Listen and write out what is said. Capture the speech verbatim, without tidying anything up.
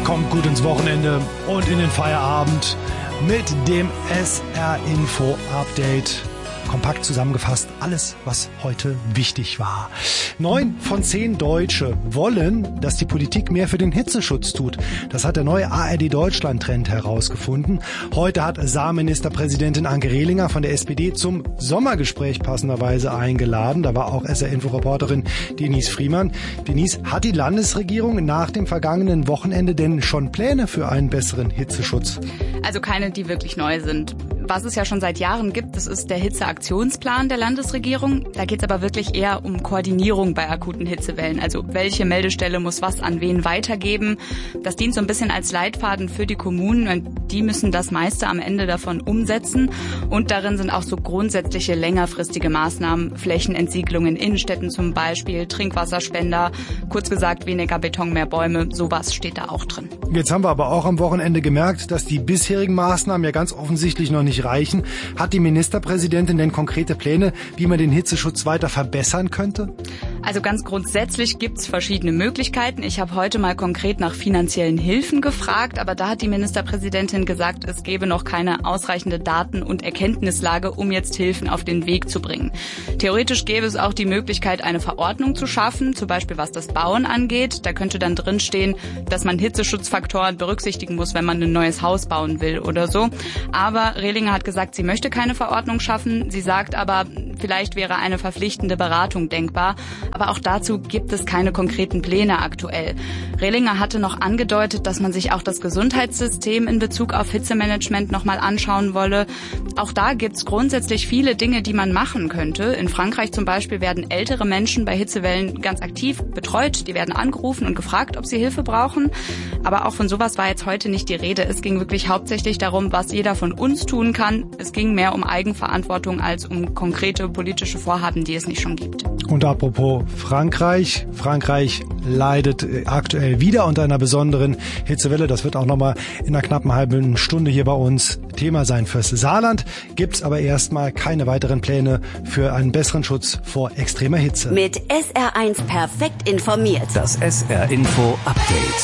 Kommt gut ins Wochenende und in den Feierabend mit dem S R Info Update. Kompakt zusammengefasst alles, was heute wichtig war. Neun von zehn Deutsche wollen, dass die Politik mehr für den Hitzeschutz tut. Das hat der neue A R D Deutschland-Trend herausgefunden. Heute hat Saarministerpräsidentin Anke Rehlinger von der S P D zum Sommergespräch passenderweise eingeladen. Da war auch S R Info-Reporterin Denise Friemann. Denise, hat die Landesregierung nach dem vergangenen Wochenende denn schon Pläne für einen besseren Hitzeschutz? Also keine, die wirklich neu sind. Was es ja schon seit Jahren gibt, das ist der Hitzeaktionsplan der Landesregierung. Da geht es aber wirklich eher um Koordinierung bei akuten Hitzewellen. Also welche Meldestelle muss was an wen weitergeben. Das dient so ein bisschen als Leitfaden für die Kommunen. Und die müssen das meiste am Ende davon umsetzen. Und darin sind auch so grundsätzliche längerfristige Maßnahmen, Flächenentsiedlung in Innenstädten zum Beispiel, Trinkwasserspender, kurz gesagt weniger Beton, mehr Bäume. Sowas steht da auch drin. Jetzt haben wir aber auch am Wochenende gemerkt, dass die bisherigen Maßnahmen ja ganz offensichtlich noch nicht reichen. Hat die Ministerpräsidentin denn konkrete Pläne, wie man den Hitzeschutz weiter verbessern könnte? Also ganz grundsätzlich gibt's verschiedene Möglichkeiten. Ich habe heute mal konkret nach finanziellen Hilfen gefragt, aber da hat die Ministerpräsidentin gesagt, es gebe noch keine ausreichende Daten- und Erkenntnislage, um jetzt Hilfen auf den Weg zu bringen. Theoretisch gäbe es auch die Möglichkeit, eine Verordnung zu schaffen, zum Beispiel was das Bauen angeht. Da könnte dann drinstehen, dass man Hitzeschutzfaktoren berücksichtigen muss, wenn man ein neues Haus bauen will oder so. Aber Rehlinger hat gesagt, sie möchte keine Verordnung schaffen. Sie sagt aber, vielleicht wäre eine verpflichtende Beratung denkbar. Aber auch dazu gibt es keine konkreten Pläne aktuell. Rehlinger hatte noch angedeutet, dass man sich auch das Gesundheitssystem in Bezug auf Hitzemanagement nochmal anschauen wolle. Auch da gibt es grundsätzlich viele Dinge, die man machen könnte. In Frankreich zum Beispiel werden ältere Menschen bei Hitzewellen ganz aktiv betreut. Die werden angerufen und gefragt, ob sie Hilfe brauchen. Aber auch von sowas war jetzt heute nicht die Rede. Es ging wirklich hauptsächlich darum, was jeder von uns tun kann. Es ging mehr um Eigenverantwortung als um konkrete politische Vorhaben, die es nicht schon gibt. Und apropos Frankreich. Frankreich leidet aktuell wieder unter einer besonderen Hitzewelle. Das wird auch nochmal in einer knappen halben Stunde hier bei uns Thema sein fürs Saarland. Gibt's aber erstmal keine weiteren Pläne für einen besseren Schutz vor extremer Hitze. Mit S R eins perfekt informiert. Das S R Info Update.